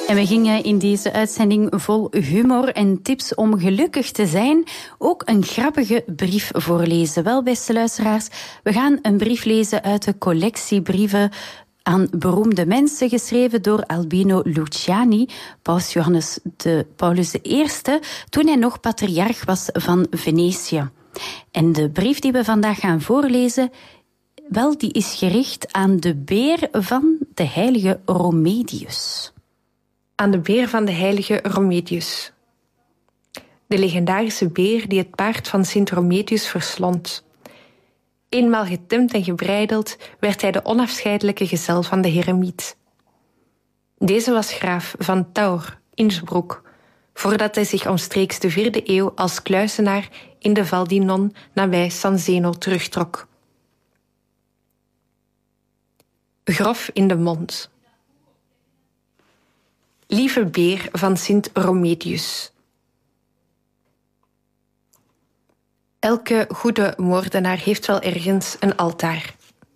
En we gingen in deze uitzending vol humor en tips om gelukkig te zijn ook een grappige brief voorlezen. Wel, beste luisteraars, we gaan een brief lezen uit de collectie brieven aan beroemde mensen, geschreven door Albino Luciani, paus Johannes Paulus I, toen hij nog patriarch was van Venetië. En de brief die we vandaag gaan voorlezen, wel, die is gericht aan de beer van de heilige Romedius. Aan de beer van de heilige Romedius. De legendarische beer die het paard van Sint Romedius verslond. Eenmaal getemd en gebreideld werd hij de onafscheidelijke gezel van de heremiet. Deze was graaf van Taur, Innsbruck, voordat hij zich omstreeks de 4e eeuw als kluizenaar in de Val di Non nabij San Zeno terugtrok. Grof in de mond. Lieve beer van Sint Romedius. Elke goede moordenaar heeft wel ergens een altaar.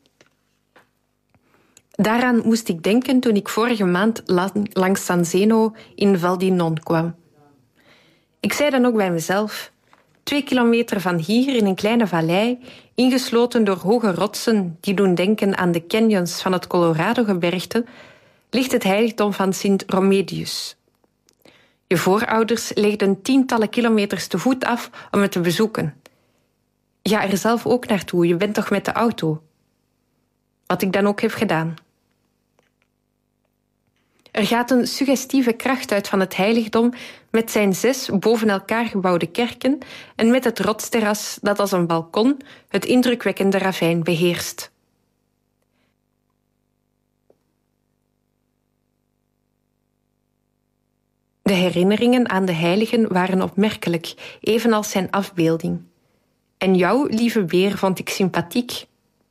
Daaraan moest ik denken toen ik vorige maand langs San Zeno in Val di Non kwam. Ik zei dan ook bij mezelf: 2 kilometer van hier, in een kleine vallei, ingesloten door hoge rotsen die doen denken aan de canyons van het Colorado-gebergte, ligt het heiligdom van Sint Romedius. Je voorouders legden tientallen kilometers te voet af om het te bezoeken. Ga er zelf ook naartoe, je bent toch met de auto? Wat ik dan ook heb gedaan. Er gaat een suggestieve kracht uit van het heiligdom met zijn 6 boven elkaar gebouwde kerken en met het rotsterras dat als een balkon het indrukwekkende ravijn beheerst. De herinneringen aan de heiligen waren opmerkelijk, evenals zijn afbeelding. En jou, lieve beer, vond ik sympathiek.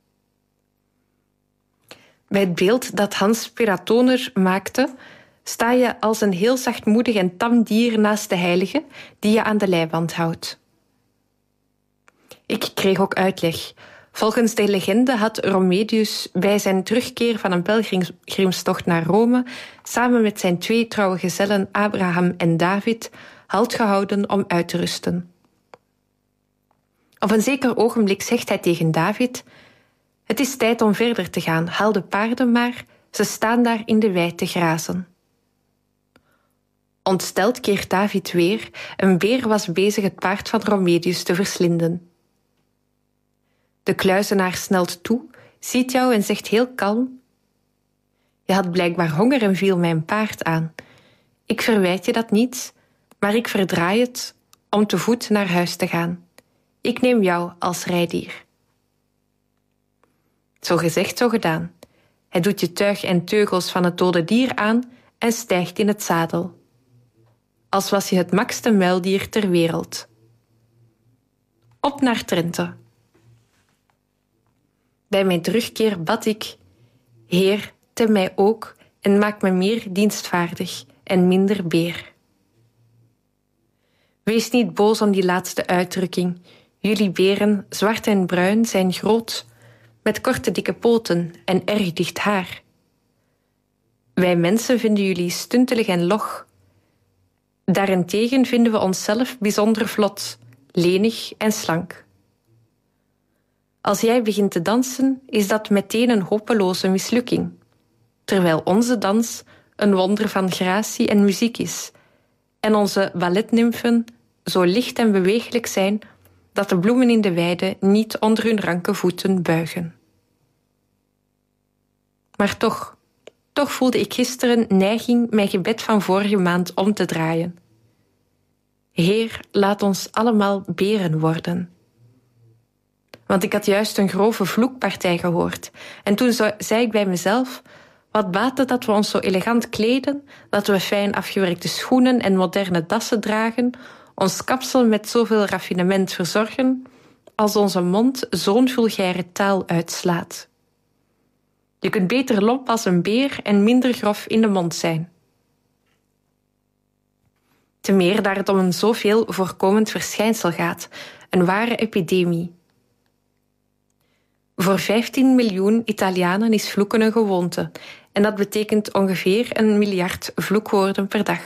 Bij het beeld dat Hans Peratoner maakte, sta je als een heel zachtmoedig en tam dier naast de heilige die je aan de leiband houdt. Ik kreeg ook uitleg. Volgens de legende had Romedius bij zijn terugkeer van een pelgrimstocht naar Rome samen met zijn 2 trouwe gezellen Abraham en David halt gehouden om uit te rusten. Op een zeker ogenblik zegt hij tegen David: het is tijd om verder te gaan, haal de paarden maar, ze staan daar in de wei te grazen. Ontsteld keert David weer, een beer was bezig het paard van Romedius te verslinden. De kluizenaar snelt toe, ziet jou en zegt heel kalm: je had blijkbaar honger en viel mijn paard aan. Ik verwijt je dat niet, maar ik verdraai het om te voet naar huis te gaan. Ik neem jou als rijdier. Zo gezegd, zo gedaan. Hij doet je tuig en teugels van het dode dier aan en stijgt in het zadel. Als was je het makste muildier ter wereld. Op naar Trente. Bij mijn terugkeer bad ik: Heer, tem mij ook en maak me meer dienstvaardig en minder beer. Wees niet boos om die laatste uitdrukking. Jullie beren, zwart en bruin, zijn groot, met korte dikke poten en erg dicht haar. Wij mensen vinden jullie stuntelig en log. Daarentegen vinden we onszelf bijzonder vlot, lenig en slank. Als jij begint te dansen, is dat meteen een hopeloze mislukking, terwijl onze dans een wonder van gratie en muziek is, en onze balletnymfen zo licht en beweeglijk zijn dat de bloemen in de weide niet onder hun ranke voeten buigen. Maar toch voelde ik gisteren neiging mijn gebed van vorige maand om te draaien. Heer, laat ons allemaal beren worden. Want ik had juist een grove vloekpartij gehoord. En toen zei ik bij mezelf: wat baat het dat we ons zo elegant kleden, dat we fijn afgewerkte schoenen en moderne dassen dragen, ons kapsel met zoveel raffinement verzorgen, als onze mond zo'n vulgaire taal uitslaat. Je kunt beter lomp als een beer en minder grof in de mond zijn. Te meer daar het om een zoveel voorkomend verschijnsel gaat, een ware epidemie. Voor 15 miljoen Italianen is vloeken een gewoonte, En dat betekent ongeveer 1 miljard vloekwoorden per dag.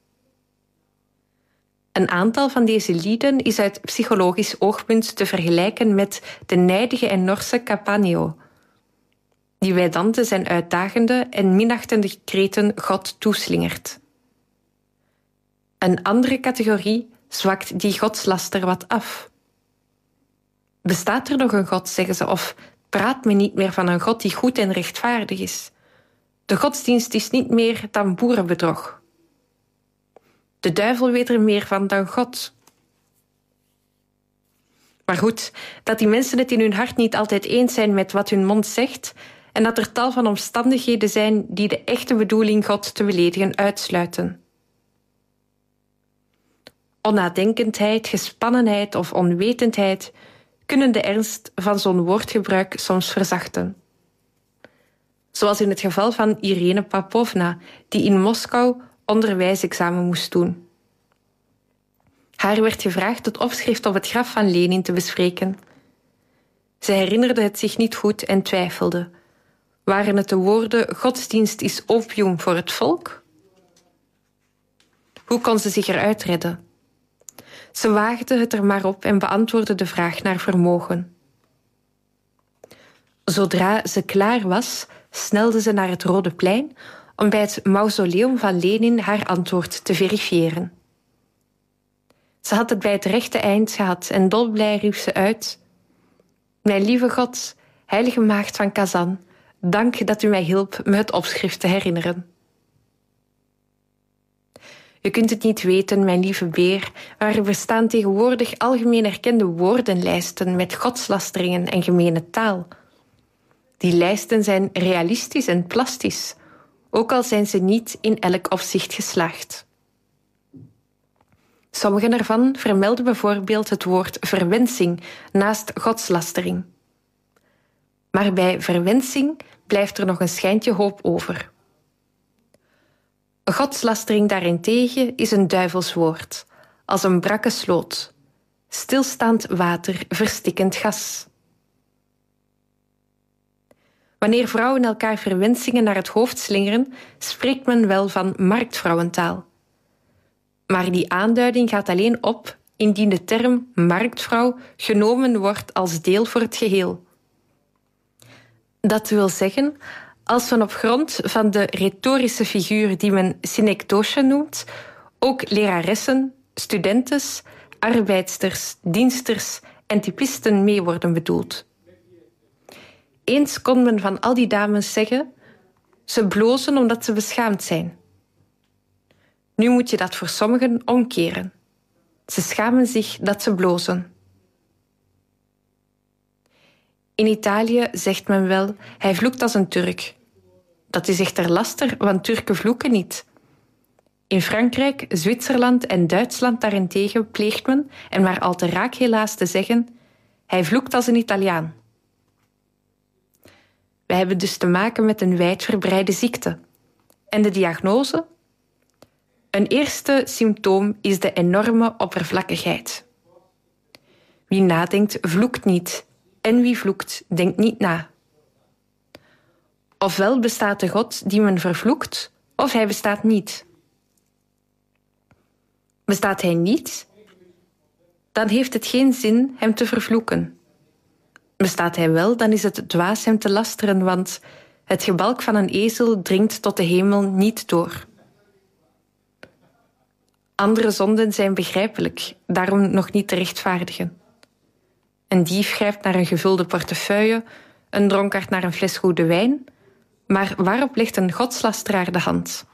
Een aantal van deze lieden is uit psychologisch oogpunt te vergelijken met de nijdige en Norse Capanio, die bij Dante zijn uitdagende en minachtende kreten God toeslingert. Een andere categorie zwakt die godslaster wat af. Bestaat er nog een God, zeggen ze, of praat men niet meer van een God die goed en rechtvaardig is? De godsdienst is niet meer dan boerenbedrog. De duivel weet er meer van dan God. Maar goed, dat die mensen het in hun hart niet altijd eens zijn met wat hun mond zegt en dat er tal van omstandigheden zijn die de echte bedoeling God te beledigen uitsluiten. Onnadenkendheid, gespannenheid of onwetendheid kunnen de ernst van zo'n woordgebruik soms verzachten. Zoals in het geval van Irene Papovna, die in Moskou onderwijsexamen moest doen. Haar werd gevraagd het opschrift op het graf van Lenin te bespreken. Ze herinnerde het zich niet goed en twijfelde. Waren het de woorden godsdienst is opium voor het volk? Hoe kon ze zich eruit redden? Ze waagde het er maar op en beantwoordde de vraag naar vermogen. Zodra ze klaar was, snelde ze naar het Rode Plein om bij het mausoleum van Lenin haar antwoord te verifiëren. Ze had het bij het rechte eind gehad en dolblij riep ze uit: Mijn lieve God, heilige maagd van Kazan, dank dat u mij hielp me het opschrift te herinneren. Je kunt het niet weten, mijn lieve beer, maar er bestaan tegenwoordig algemeen erkende woordenlijsten met godslasteringen en gemene taal. Die lijsten zijn realistisch en plastisch, ook al zijn ze niet in elk opzicht geslaagd. Sommige ervan vermelden bijvoorbeeld het woord verwensing naast godslastering. Maar bij verwensing blijft er nog een schijntje hoop over. Godslastering daarentegen is een duivelswoord, als een brakke sloot, stilstaand water, verstikkend gas. Wanneer vrouwen elkaar verwensingen naar het hoofd slingeren, spreekt men wel van marktvrouwentaal. Maar die aanduiding gaat alleen op indien de term marktvrouw genomen wordt als deel voor het geheel. Dat wil zeggen, als men op grond van de retorische figuur die men synecdoche noemt, ook leraressen, studentes, arbeidsters, diensters en typisten mee worden bedoeld. Eens kon men van al die dames zeggen, ze blozen omdat ze beschaamd zijn. Nu moet je dat voor sommigen omkeren. Ze schamen zich dat ze blozen. In Italië zegt men wel, hij vloekt als een Turk. Dat is echter laster, want Turken vloeken niet. In Frankrijk, Zwitserland en Duitsland daarentegen pleegt men, en maar al te raak helaas te zeggen, hij vloekt als een Italiaan. Wij hebben dus te maken met een wijdverbreide ziekte. En de diagnose? Een eerste symptoom is de enorme oppervlakkigheid. Wie nadenkt, vloekt niet. En wie vloekt, denkt niet na. Ofwel bestaat de God die men vervloekt, of hij bestaat niet. Bestaat hij niet, dan heeft het geen zin hem te vervloeken. Bestaat hij wel, dan is het dwaas hem te lasteren, want het gebalk van een ezel dringt tot de hemel niet door. Andere zonden zijn begrijpelijk, daarom nog niet te rechtvaardigen. Een dief grijpt naar een gevulde portefeuille, een dronkaard naar een fles goede wijn, maar waarop legt een godslasteraar de hand?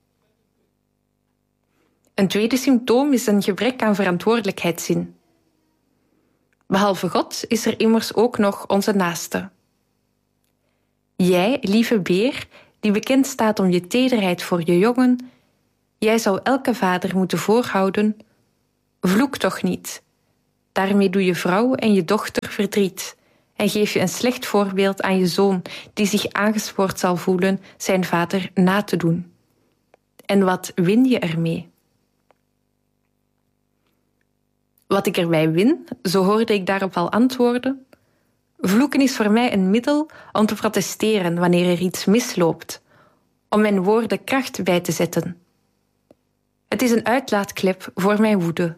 Een tweede symptoom is een gebrek aan verantwoordelijkheidszin. Behalve God is er immers ook nog onze naaste. Jij, lieve beer, die bekend staat om je tederheid voor je jongen, jij zou elke vader moeten voorhouden, vloek toch niet. Daarmee doe je vrouw en je dochter verdriet en geef je een slecht voorbeeld aan je zoon die zich aangespoord zal voelen zijn vader na te doen. En wat win je ermee? Wat ik erbij win, zo hoorde ik daarop al antwoorden. Vloeken is voor mij een middel om te protesteren wanneer er iets misloopt, om mijn woorden kracht bij te zetten. Het is een uitlaatklep voor mijn woede.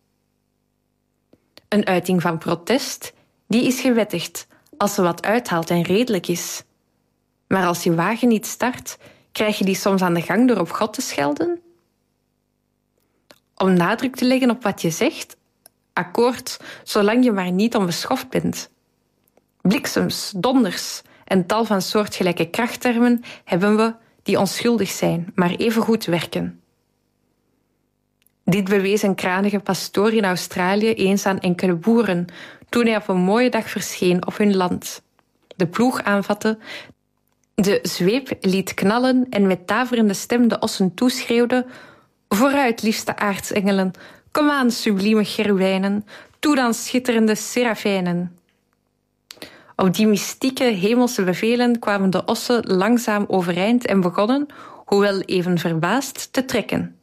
Een uiting van protest, die is gewettigd als ze wat uithaalt en redelijk is. Maar als je wagen niet start, krijg je die soms aan de gang door op God te schelden? Om nadruk te leggen op wat je zegt, akkoord, zolang je maar niet onbeschoft bent. Bliksems, donders en tal van soortgelijke krachttermen hebben we die onschuldig zijn, maar evengoed werken. Dit bewees een kranige pastoor in Australië eens aan enkele boeren toen hij op een mooie dag verscheen op hun land. De ploeg aanvatte, de zweep liet knallen en met daverende stem de ossen toeschreeuwde: vooruit, liefste aartsengelen, kom aan, sublieme cherubijnen, toe dan, schitterende serafijnen. Op die mystieke hemelse bevelen kwamen de ossen langzaam overeind en begonnen, hoewel even verbaasd, te trekken.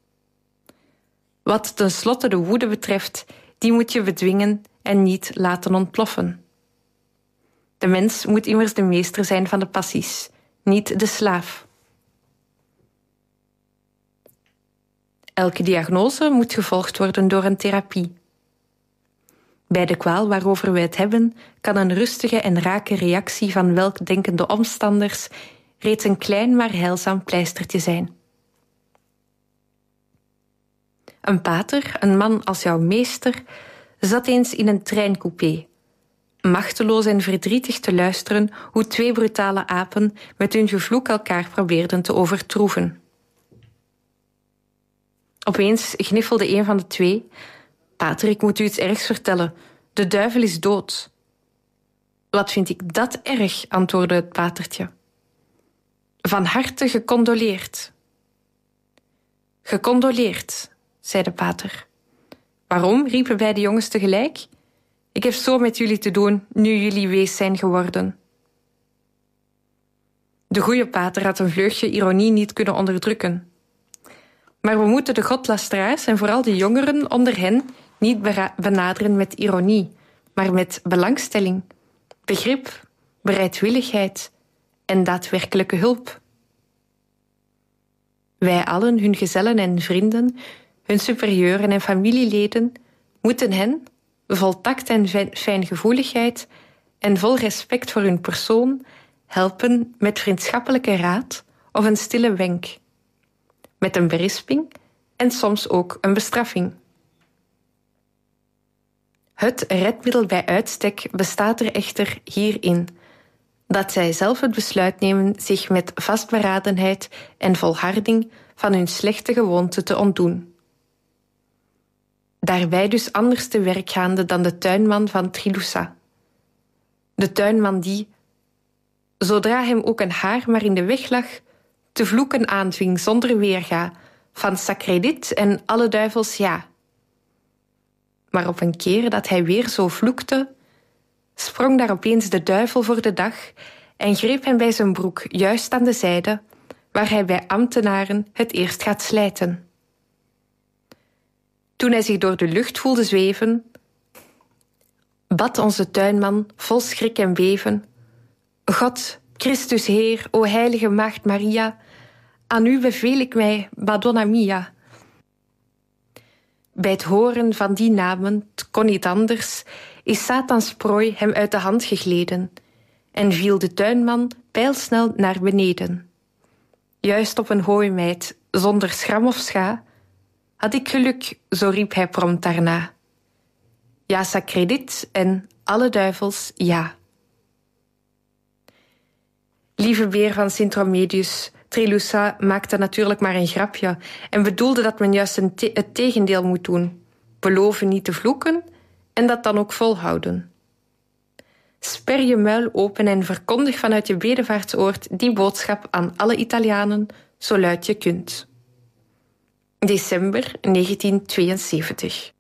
Wat tenslotte de woede betreft, die moet je bedwingen en niet laten ontploffen. De mens moet immers de meester zijn van de passies, niet de slaaf. Elke diagnose moet gevolgd worden door een therapie. Bij de kwaal waarover we het hebben, kan een rustige en rake reactie van weldenkende omstanders reeds een klein maar heilzaam pleistertje zijn. Een pater, een man als jouw meester, zat eens in een treincoupé, machteloos en verdrietig te luisteren hoe twee brutale apen met hun gevloek elkaar probeerden te overtroeven. Opeens gniffelde een van de twee: pater, ik moet u iets ergs vertellen. De duivel is dood. Wat vind ik dat erg, antwoordde het patertje. Van harte gecondoleerd. Gecondoleerd, zei de pater. Waarom, riepen beide jongens tegelijk. Ik heb zo met jullie te doen, nu jullie wees zijn geworden. De goeie pater had een vleugje ironie niet kunnen onderdrukken. Maar we moeten de godlasteraars en vooral de jongeren onder hen niet benaderen met ironie, maar met belangstelling, begrip, bereidwilligheid en daadwerkelijke hulp. Wij allen, hun gezellen en vrienden, hun superieuren en familieleden, moeten hen, vol tact en fijngevoeligheid en vol respect voor hun persoon, helpen met vriendschappelijke raad of een stille wenk, met een berisping en soms ook een bestraffing. Het redmiddel bij uitstek bestaat er echter hierin, dat zij zelf het besluit nemen zich met vastberadenheid en volharding van hun slechte gewoonte te ontdoen. Daarbij dus anders te werk gaande dan de tuinman van Trilussa. De tuinman die, zodra hem ook een haar maar in de weg lag, te vloeken aanving zonder weerga, van sacredit en alle duivels ja. Maar op een keer dat hij weer zo vloekte, sprong daar opeens de duivel voor de dag en greep hem bij zijn broek juist aan de zijde, waar hij bij ambtenaren het eerst gaat slijten. Toen hij zich door de lucht voelde zweven, bad onze tuinman vol schrik en beven: God, Christus Heer, o heilige Maagd Maria, aan u beveel ik mij, Madonna mia. Bij het horen van die namen, het kon niet anders, is Satans prooi hem uit de hand gegleden en viel de tuinman pijlsnel naar beneden. Juist op een hooimeid, zonder schram of scha, had ik geluk, zo riep hij prompt daarna. Ja, sacredit en alle duivels, ja. Lieve beer van Sint-Romedius, Trilussa maakte natuurlijk maar een grapje en bedoelde dat men juist het tegendeel moet doen. Beloven niet te vloeken en dat dan ook volhouden. Sper je muil open en verkondig vanuit je bedevaartsoord die boodschap aan alle Italianen, zo luid je kunt. December 1972.